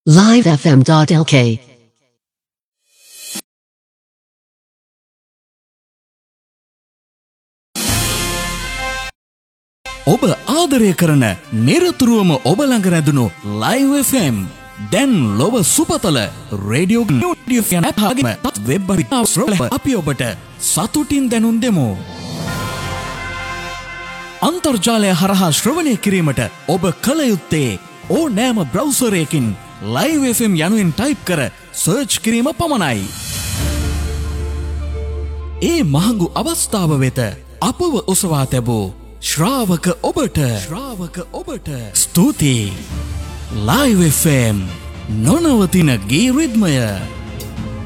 livefm.lk ඔබ ආදරය කරන නිරතුරුවම ඔබ ළඟ රැඳුණු Live FM දැන් ලොව සුපතල රේඩියෝ යන අපගේම වෙබ් අපි ඔබට සතුටින් දැනුම් දෙමු. අන්තර්ජාලය හරහා ශ්‍රවණය කිරීමට ඔබ කල යුත්තේ ඕනෑම බ්‍රවුසරයකින් Live FM යනුවෙන් ටයිප් කර සර්ච් කිරීම පමණයි. ඒ මහඟු අවස්ථාව වෙත අපව ඔසවා තැබූ ශ්‍රාවක ඔබට ස්තුතියි. Live FM නොනවතින ගී රිද්මය.